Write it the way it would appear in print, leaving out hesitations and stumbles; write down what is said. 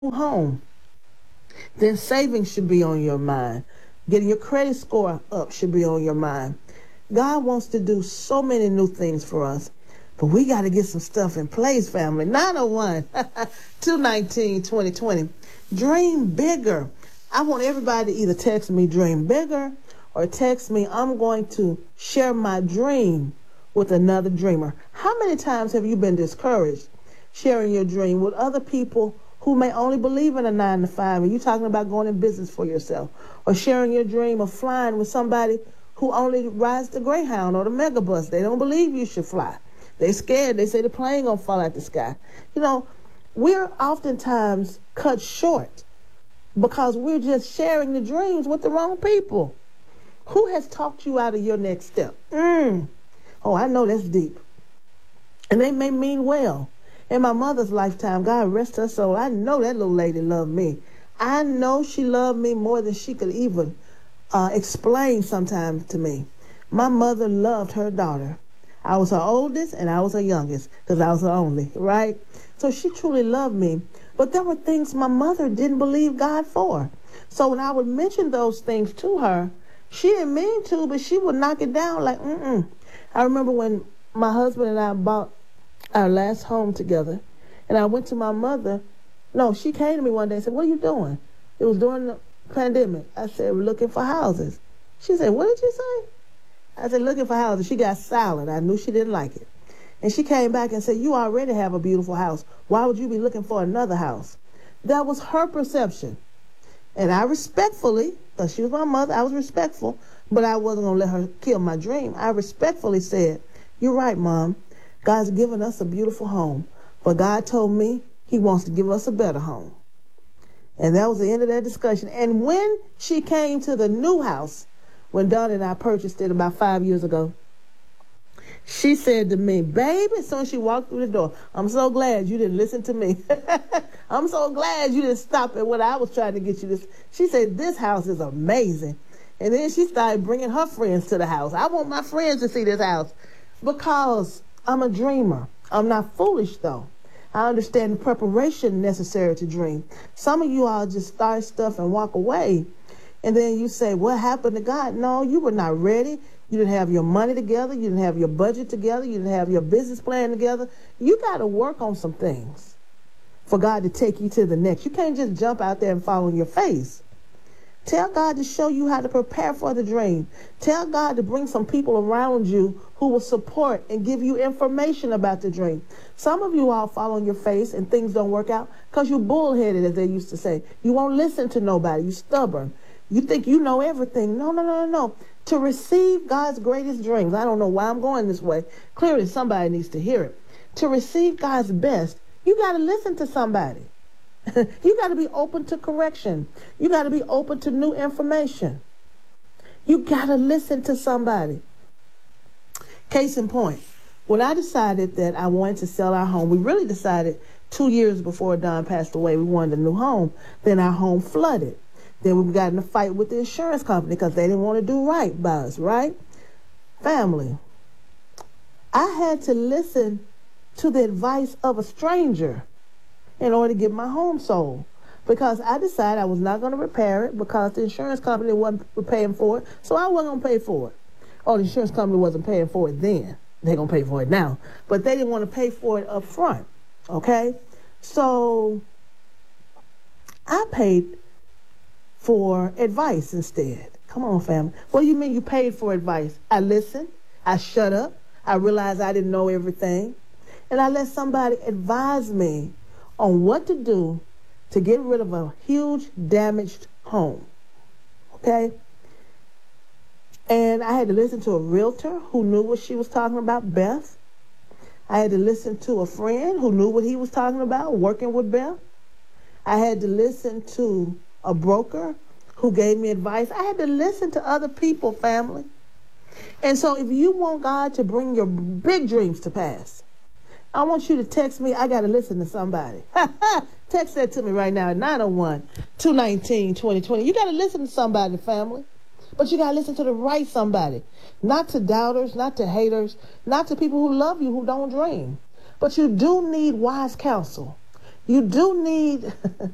home, then savings should be on your mind. Getting your credit score up should be on your mind. God wants to do so many new things for us, but we got to get some stuff in place, family. 901 219 2020. Dream bigger. I want everybody to either text me dream bigger or text me I'm going to share my dream with another dreamer. How many times have you been discouraged sharing your dream with other people who may only believe in a 9 to 5, and you talking about going in business for yourself, or sharing your dream of flying with somebody who only rides the Greyhound or the Megabus? They don't believe you should fly. They're scared. They say the plane gonna fall out the sky. You know, we're oftentimes cut short because we're just sharing the dreams with the wrong people. Who has talked you out of your next step? Oh, I know that's deep. And they may mean well. In my mother's lifetime, God rest her soul, I know that little lady loved me. I know she loved me more than she could even explain sometimes to me. My mother loved her daughter. I was her oldest and I was her youngest because I was her only, right? So she truly loved me. But there were things my mother didn't believe God for. So when I would mention those things to her, she didn't mean to, but she would knock it down like, I remember when my husband and I bought our last home together, and I went to my mother. No, she came to me one day and said, "What are you doing?" It was during the pandemic. I said, "We're looking for houses." She said, "What did you say?" I said, "Looking for houses." She got silent. I knew she didn't like it. And she came back and said, "You already have a beautiful house. Why would you be looking for another house?" That was her perception. And I respectfully, because she was my mother, I was respectful, but I wasn't going to let her kill my dream. I respectfully said, "You're right, Mom. God's given us a beautiful home, but God told me he wants to give us a better home." And that was the end of that discussion. And when she came to the new house, when Donna and I purchased it about 5 years ago, she said to me, "Baby," as soon as she walked through the door, "I'm so glad you didn't listen to me." "I'm so glad you didn't stop at what I was trying to get you this." She said, "This house is amazing." And then she started bringing her friends to the house. "I want my friends to see this house," because I'm a dreamer. I'm not foolish, though. I understand the preparation necessary to dream. Some of you all just start stuff and walk away. And then you say, "What happened to God?" No, you were not ready. You didn't have your money together. You didn't have your budget together. You didn't have your business plan together. You got to work on some things for God to take you to the next. You can't just jump out there and fall on your face. Tell God to show you how to prepare for the dream. Tell God to bring some people around you who will support and give you information about the dream. Some of you all fall on your face and things don't work out because you're bullheaded, as they used to say. You won't listen to nobody. You're stubborn. You think you know everything. No. To receive God's greatest dreams, I don't know why I'm going this way. Clearly, somebody needs to hear it. To receive God's best, you got to listen to somebody. You got to be open to correction. You got to be open to new information. You got to listen to somebody. Case in point, when I decided that I wanted to sell our home, we really decided 2 years before Don passed away, we wanted a new home. Then our home flooded. Then we got in a fight with the insurance company because they didn't want to do right by us, right? Family. I had to listen to the advice of a stranger in order to get my home sold, because I decided I was not going to repair it because the insurance company wasn't paying for it, so I wasn't going to pay for it. Oh, the insurance company wasn't paying for it then. They're going to pay for it now. But they didn't want to pay for it up front, okay? So I paid for advice instead. Come on, family. What do you mean you paid for advice? I listened. I shut up. I realized I didn't know everything. And I let somebody advise me on what to do to get rid of a huge damaged home. Okay? And I had to listen to a realtor who knew what she was talking about, Beth. I had to listen to a friend who knew what he was talking about, working with Beth. I had to listen to a broker who gave me advice. I had to listen to other people, family. And so if you want God to bring your big dreams to pass, I want you to text me. I got to listen to somebody. Text that to me right now at 901 219 2020. You got to listen to somebody, family. But you got to listen to the right somebody. Not to doubters, not to haters, not to people who love you who don't dream. But you do need wise counsel. You do need